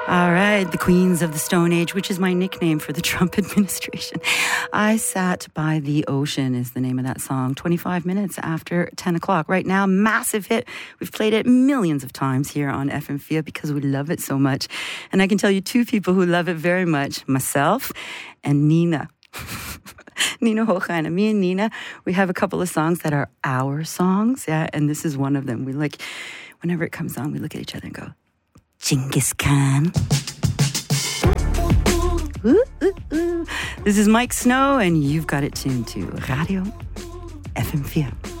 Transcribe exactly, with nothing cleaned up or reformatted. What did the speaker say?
All right, the Queens of the Stone Age, which is my nickname for the Trump administration. I Sat by the Ocean is the name of that song. twenty-five minutes after ten o'clock. Right now, massive hit. We've played it millions of times here on F M F I A because we love it so much. And I can tell you two people who love it very much, myself and Nina. Nina Hochheim. Me and Nina, we have a couple of songs that are our songs, yeah, and this is one of them. We like, whenever it comes on, we look at each other and go, Genghis Khan. Ooh, ooh, ooh. This is Mike Snow, and you've got it tuned to Radio F M F I A.